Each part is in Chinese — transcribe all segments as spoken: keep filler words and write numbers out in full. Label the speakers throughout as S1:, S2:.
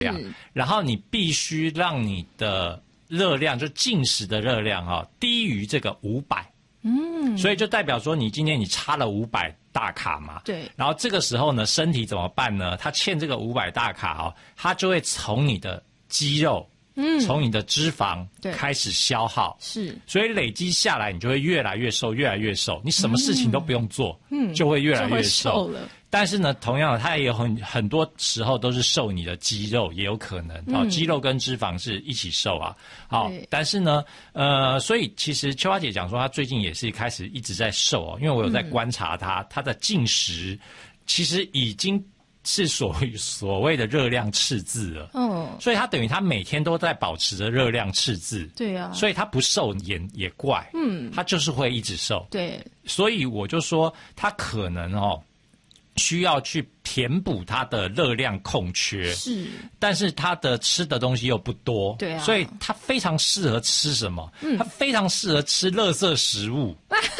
S1: 量，然后你必须让你的热量，就进食的热量哈、哦，低于这个五百。嗯，所以就代表说你今天你差了五百大卡嘛。
S2: 对。
S1: 然后这个时候呢，身体怎么办呢？它欠这个五百大卡哦，它就会从你的肌肉。嗯，从你的脂肪开始消耗，
S2: 是，
S1: 所以累积下来，你就会越来越瘦，越来越瘦。你什么事情都不用做，嗯，就会越来越瘦。
S2: 瘦了。
S1: 但是呢，同样的，它也有很很多时候都是瘦你的肌肉，也有可能。嗯、哦，肌肉跟脂肪是一起瘦啊。好、哦，但是呢，呃，所以其实秋花姐讲说，她最近也是开始一直在瘦哦，因为我有在观察她，她、嗯、的进食其实已经。是所谓所谓的热量赤字了，嗯，所以他等于他每天都在保持着热量赤字，
S2: 对啊，
S1: 所以他不瘦也也怪，嗯，他就是会一直瘦，
S2: 对，
S1: 所以我就说他可能哦需要去填补他的热量空缺，
S2: 是，
S1: 但是他的吃的东西又不多，
S2: 对啊，
S1: 所以他非常适合吃什么？嗯，他非常适合吃垃圾食物。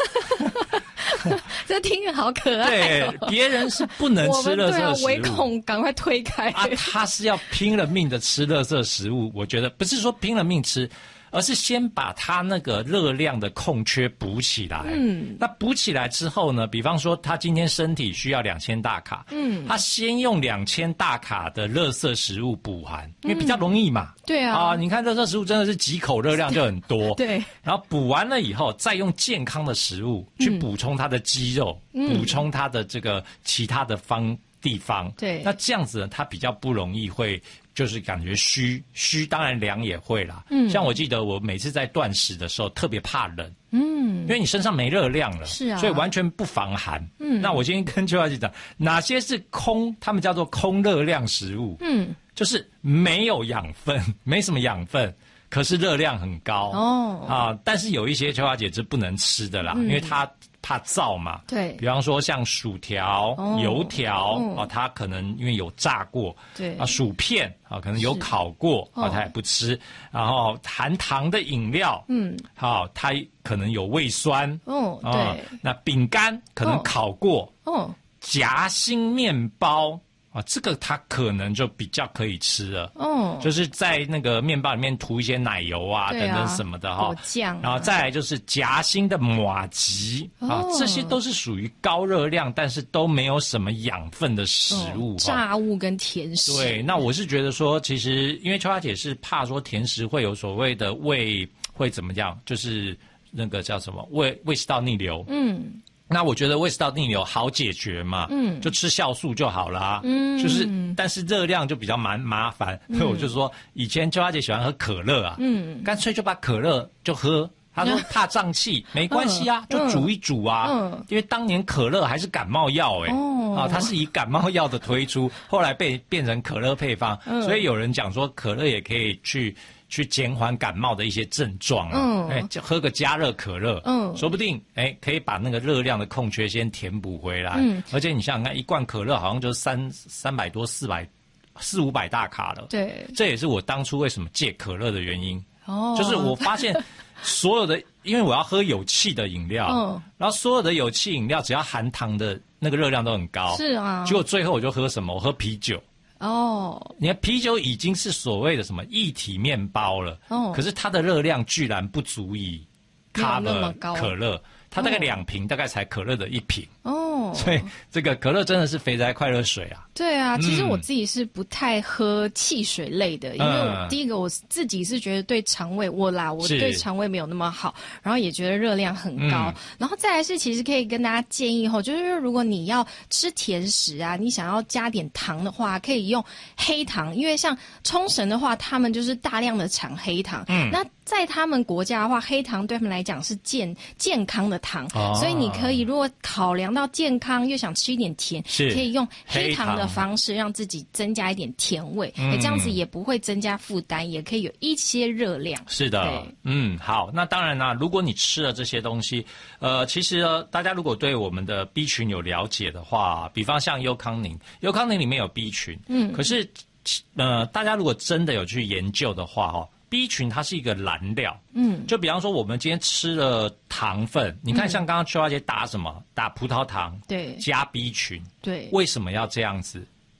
S2: 这听着好可爱、
S1: 哦。对，别人是不能吃垃圾食物，
S2: 我唯恐赶快推开。
S1: 啊，他是要拼了命的吃垃圾食物。我觉得不是说拼了命吃，而是先把他那个热量的空缺补起来。嗯，那补起来之后呢？比方说，他今天身体需要两千大卡，嗯，他先用两千大卡的垃圾食物补含，因为比较容易嘛。
S2: 嗯、对啊，
S1: 啊，你看垃圾食物真的是几口热量就很多。
S2: 对，
S1: 然后补完了以后，再用健康的食物去补充他的肌肉，嗯、补充他的这个其他的方地方。
S2: 对，
S1: 那这样子呢，他比较不容易会。就是感觉虚虚，当然凉也会啦。嗯，像我记得我每次在断食的时候特别怕冷，嗯，因为你身上没热量了，
S2: 是啊，
S1: 所以完全不防寒。嗯，那我今天跟邱小姐讲，哪些是空，他们叫做空热量食物，嗯，就是没有养分，没什么养分。可是热量很高哦啊，但是有一些邱小姐是不能吃的啦，嗯、因为她怕燥嘛。
S2: 对，
S1: 比方说像薯条、哦、油条、嗯、啊，她可能因为有炸过，
S2: 对
S1: 啊，薯片啊，可能有烤过啊，她也不吃。然后含糖的饮料，嗯，好、啊，她可能有胃酸。
S2: 哦，对。
S1: 啊、那饼干可能烤过，哦，夹心面包。啊，这个它可能就比较可以吃了，哦，就是在那个面包里面涂一些奶油啊，啊等等什么的哈，
S2: 果酱、啊，
S1: 然后再来就是夹心的麻糬、哦、啊，这些都是属于高热量，但是都没有什么养分的食物，哦、
S2: 炸物跟甜食。
S1: 对，那我是觉得说，其实因为秋花姐是怕说甜食会有所谓的胃会怎么样，就是那个叫什么胃胃食道逆流，嗯。那我觉得胃食道逆流好解决嘛，嗯，就吃酵素就好啦，嗯，就是但是热量就比较蛮麻烦，所以我就说以前秋花姐喜欢喝可乐啊，嗯，干脆就把可乐就喝。她说怕胀气，没关系啊，就煮一煮啊，嗯，因为当年可乐还是感冒药哎、欸，哦，啊，它是以感冒药的推出，后来被变成可乐配方，嗯，所以有人讲说可乐也可以去。去减缓感冒的一些症状啊，嗯，哎，就喝个加热可乐，嗯，说不定哎可以把那个热量的空缺先填补回来，嗯，而且你想想看，一罐可乐好像就三三百多、四百、四五百大卡了，
S2: 对，
S1: 这也是我当初为什么戒可乐的原因，哦，就是我发现所有的，因为我要喝有气的饮料，嗯，然后所有的有气饮料只要含糖的那个热量都很高，
S2: 是啊，
S1: 结果最后我就喝什么？我喝啤酒。哦，你看啤酒已经是所谓的什么液体面包了，哦，可是它的热量居然不足以 cover 可乐，它大概两瓶，大概才可乐的一瓶。哦，所以这个可乐真的是肥宅快乐水啊。
S2: 对啊，其实我自己是不太喝汽水类的，嗯、因为我第一个我自己是觉得对肠胃我啦，我对肠胃没有那么好，然后也觉得热量很高，嗯、然后再来是其实可以跟大家建议吼，就是如果你要吃甜食啊，你想要加点糖的话，可以用黑糖，因为像冲绳的话，他们就是大量的产黑糖，嗯，那在他们国家的话，黑糖对他们来讲是健健康的糖，哦、所以你可以如果考量到健康又想吃一点甜，可以用黑糖的方式让自己增加一点甜味，嗯、这样子也不会增加负担，也可以有一些热量。
S1: 是的，嗯，好，那当然啦，如果你吃了这些东西，呃，其实呢，大家如果对我们的 B 群有了解的话，比方像优康宁，优康宁里面有 B 群，嗯，可是呃，大家如果真的有去研究的话，哦。B 群它是一个燃料，嗯，就比方说我们今天吃了糖分，你看像刚刚邱小姐打什么？打葡萄糖，
S2: 对，
S1: 加 B 群，
S2: 对，
S1: 为什么要这样子？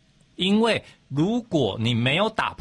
S1: 因为如果你没有打